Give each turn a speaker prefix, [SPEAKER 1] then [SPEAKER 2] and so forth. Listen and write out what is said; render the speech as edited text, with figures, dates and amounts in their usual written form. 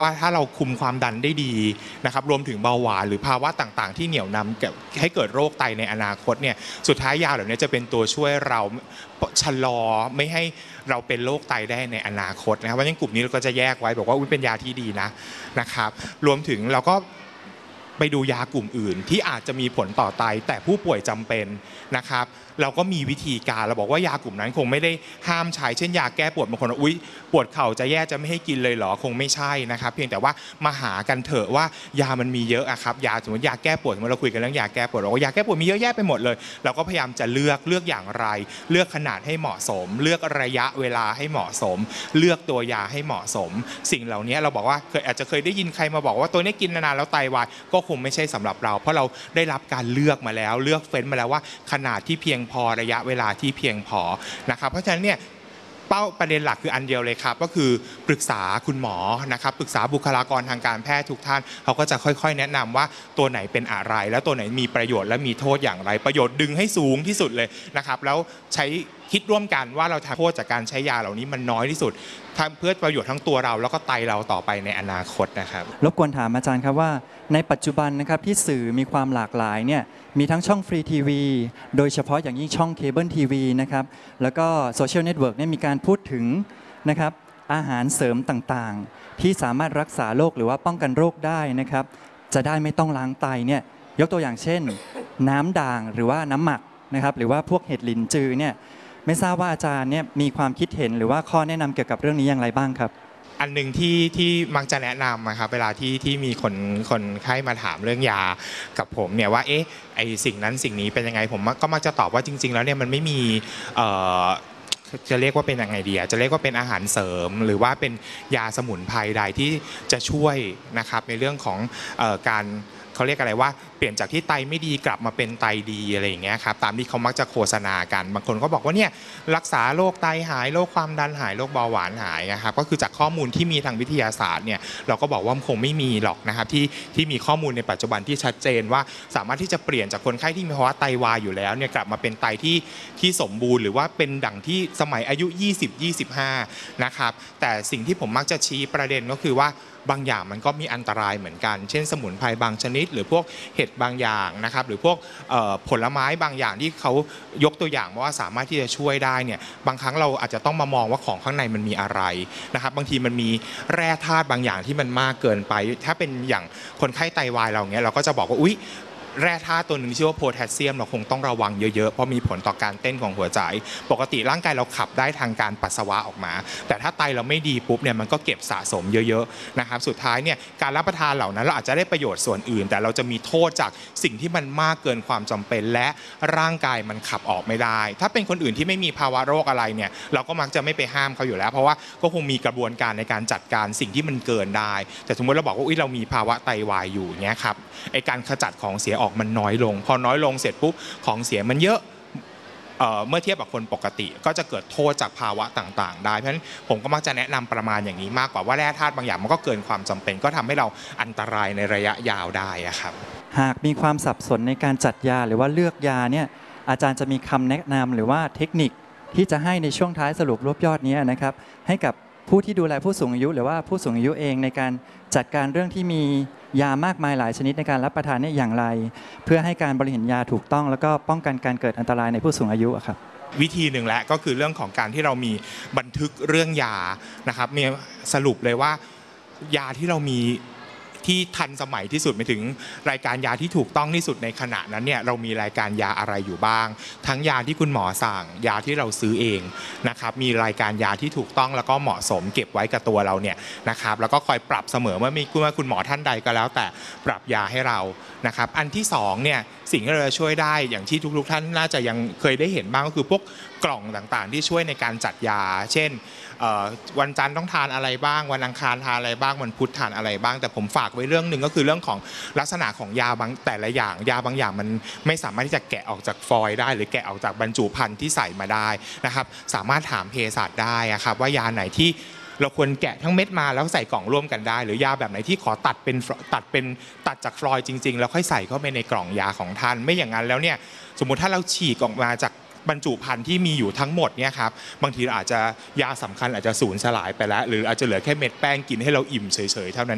[SPEAKER 1] ว่าถ้าเราคุมความดันได้ดีนะครับรวมถึงเบาหวานหรือภาวะต่างๆที่เหนี่ยวนำให้เกิดโรคไตในอนาคตเนี่ยสุดท้ายยาเหล่านี้จะเป็นตัวช่วยเราชะลอไม่ให้เราเป็นโรคไตได้ในอนาคตนะครับเพราะฉะนั้นกลุ่มนี้เราก็จะแยกไว้บอกว่าเป็นยาที่ดีนะครับรวมถึงเราก็ไปดูยากลุ่มอื่นที่อาจจะมีผลต่อไตแต่ผู้ป่วยจำเป็นนะครับเราก็มีวิธีการเราบอกว่ายากลุ่มนั้นคงไม่ได้ห้ามใช้เช่นยาแก้ปวดบางคนอุ๊ยปวดเข่าจะแย่จะไม่ให้กินเลยเหรอคงไม่ใช่นะครับเพียงแต่ว่ามาหากันเถอะว่ายามันมีเยอะอะครับยาสมมติยาแก้ปวดเมื่อเราคุยกันเรื่องยาแก้ปวดเราก็ยาแก้ปวดมีเยอะแยะไปหมดเลยเราก็พยายามจะเลือกอย่างไรเลือกขนาดให้เหมาะสมเลือกระยะเวลาให้เหมาะสมเลือกตัวยาให้เหมาะสมสิ่งเหล่านี้เราบอกว่าอาจจะเคยได้ยินใครมาบอกว่าตัวนี้กินนานๆแล้วไตวายก็คงไม่ใช่สำหรับเราเพราะเราได้รับการเลือกมาแล้วเลือกเฟ้นมาแล้วว่าขนาดที่เพียงพอระยะเวลาที่เพียงพอนะครับเพราะฉะนั้นเนี่ยเป้าประเด็นหลักคืออันเดียวเลยครับก็คือปรึกษาคุณหมอนะครับปรึกษาบุคลากรทางการแพทย์ทุกท่านเขาก็จะค่อยๆแนะนำว่าตัวไหนเป็นอะไรแล้วตัวไหนมีประโยชน์และมีโทษอย่างไรประโยชน์ดึงให้สูงที่สุดเลยนะครับแล้วใช้คิดร่วมกันว่าเราทำโทษจากการใช้ยาเหล่านี้มันน้อยที่สุดเพื่อประโยชน์ทั้งตัวเราแล้วก็ไตเราต่อไปในอนาคตนะครับ
[SPEAKER 2] รบกวนถามอาจารย์ครับว่าในปัจจุบันนะครับที่สื่อมีความหลากหลายเนี่ยมีทั้งช่องฟรีทีวีโดยเฉพาะอย่างยิ่งช่องเคเบิลทีวีนะครับแล้วก็โซเชียลเน็ตเวิร์กเนี่ยมีการพูดถึงนะครับอาหารเสริมต่างๆที่สามารถรักษาโรคหรือว่าป้องกันโรคได้นะครับจะได้ไม่ต้องล้างไตเนี่ยยกตัวอย่างเช่นน้ำด่างหรือว่าน้ำหมักนะครับหรือว่าพวกเห็ดหลินจือเนี่ยไม่ทราบว่าอาจารย์เนี่ยมีความคิดเห็นหรือว่าข้อแนะนำเกี่ยวกับเรื่องนี้อย่างไรบ้างครับ
[SPEAKER 1] อันหนึ่งที่มักจะแนะนำนะครับเวลาที่มีคนไข้มาถามเรื่องยากับผมเนี่ยว่าไอสิ่งนั้นสิ่งนี้เป็นยังไงผมก็มักจะตอบว่าจริงๆแล้วเนี่ยมันไม่มีจะเรียกว่าเป็นยังไงดีจะเรียกว่าเป็นอาหารเสริมหรือว่าเป็นยาสมุนไพรใดที่จะช่วยนะครับในเรื่องของการเขาเรียกอะไรว่าเปลี่ยนจากที่ไตไม่ดีกลับมาเป็นไตดีอะไรอย่างเงี้ยครับตามที่เขามักจะโฆษณากันบางคนก็บอกว่าเนี่ยรักษาโรคไตหายโรคความดันหายโรคเบาหวานหายนะครับก็คือจากข้อมูลที่มีทางวิทยาศาสตร์เนี่ยเราก็บอกว่าคงไม่มีหรอกนะครับที่มีข้อมูลในปัจจุบันที่ชัดเจนว่าสามารถที่จะเปลี่ยนจากคนไข้ที่มีภาวะไตวายอยู่แล้วเนี่ยกลับมาเป็นไตที่สมบูรณ์หรือว่าเป็นดั่งที่สมัยอายุ20-25นะครับแต่สิ่งที่ผมมักจะชี้ประเด็นก็คือว่าบางอย่างมันก็มีอันตรายเหมือนกันเช่นสมุนไพรบางชนิดหรือพวกเห็ดบางอย่างนะครับหรือพวกผลไม้บางอย่างที่เขายกตัวอย่างว่าสามารถที่จะช่วยได้เนี่ยบางครั้งเราอาจจะต้องมามองว่าของข้างในมันมีอะไรนะครับบางทีมันมีแร่ธาตุบางอย่างที่มันมากเกินไปถ้าเป็นอย่างคนไข้ไตวายเราเนี้ยเราก็จะบอกว่าอุ๊ยแร่ธาตุตัวหนึ่งชื่อว่าโพแทสเซียมเราคงต้องระวังเยอะๆเพราะมีผลต่อการเต้นของหัวใจปกติร่างกายเราขับได้ทางการปัสสาวะออกมาแต่ถ้าไตเราไม่ดีปุ๊บเนี่ยมันก็เก็บสะสมเยอะๆนะครับสุดท้ายเนี่ยการรับประทานเหล่านั้นเราอาจจะได้ประโยชน์ส่วนอื่นแต่เราจะมีโทษจากสิ่งที่มันมากเกินความจำเป็นและร่างกายมันขับออกไม่ได้ถ้าเป็นคนอื่นที่ไม่มีภาวะโรคอะไรเนี่ยเราก็มักจะไม่ไปห้ามเขาอยู่แล้วเพราะว่าก็คงมีกระบวนการในการจัดการสิ่งที่มันเกินได้แต่สมมติเราบอกว่าเรามีภาวะไตวายอยู่เนี้ยครับไอการขจัดของเสียออกมันน้อยลงพอน้อยลงเสร็จปุ๊บของเสียมันเยอะเมื่อเทียบกับคนปกติก็จะเกิดโทษจากภาวะต่างๆได้เพราะฉะนั้นผมก็มักจะแนะนำประมาณอย่างนี้มากกว่าว่าแร่ธาตุบางอย่างมันก็เกินความจำเป็นก็ทำให้เราอันตรายในระยะยาวได้ครับ
[SPEAKER 2] หากมีความสับสนในการจัดยาหรือว่าเลือกยาเนี่ยอาจารย์จะมีคำแนะนำหรือว่าเทคนิคที่จะให้ในช่วงท้ายสรุปรวบยอดนี้นะครับให้กับผู้ที่ดูแลผู้สูงอายุหรือว่าผู้สูงอายุเองในการจัดการเรื่องที่มียามากมายหลายชนิดในการรับประทานเนี่ยอย่างไรเพื่อให้การบริหารยาถูกต้องแล้วก็ป้องกันการเกิดอันตรายในผู้สูงอายุครับ
[SPEAKER 1] วิธีหนึ่งแหละก็คือเรื่องของการที่เรามีบันทึกเรื่องยานะครับมีสรุปเลยว่ายาที่เรามีที่ทันสมัยที่สุดไปถึงรายการยาที่ถูกต้องที่สุดในขณะนั้นเนี่ยเรามีรายการยาอะไรอยู่บ้างทั้งยาที่คุณหมอสั่งยาที่เราซื้อเองนะครับมีรายการยาที่ถูกต้องแล้วก็เหมาะสมเก็บไว้กับตัวเราเนี่ยนะครับแล้วก็คอยปรับเสมอเมื่อมีคุณหมอท่านใดก็แล้วแต่ปรับยาให้เรานะครับอันที่2เนี่ยสิ่งที่เราจะช่วยได้อย่างที่ทุกท่านน่าจะยังเคยได้เห็นบ้างก็คือพวกกล่องต่างๆที่ช่วยในการจัดยาเช่นวันจันทร์ต้องทานอะไรบ้างวันอังคารทานอะไรบ้างวันพุธทานอะไรบ้างแต่ผมฝากไว้เรื่องหนึ่งก็คือเรื่องของลักษณะของยาบางแต่ละอย่างยาบางอย่างมันไม่สามารถที่จะแกะออกจากฟอยล์ได้หรือแกะออกจากบรรจุภัณฑ์ที่ใส่มาได้นะครับสามารถถามเภสัชได้ครับว่ายาไหนที่เราควรแกะทั้งเม็ดมาแล้วใส่กล่องร่วมกันได้หรือยาแบบไหนที่ขอตัดจากฟลอยด์จริงๆแล้วค่อยใส่เข้าไปในกล่องยาของท่านไม่อย่างนั้นแล้วเนี่ยสมมุติถ้าเราฉีกออกมาจากบรรจุภัณฑ์ที่มีอยู่ทั้งหมดเนี่ยครับบางทีอาจจะยาสำคัญอาจจะสูญสลายไปแล้วหรืออาจจะเหลือแค่เม็ดแป้งกินให้เราอิ่มเฉยๆเท่านั้น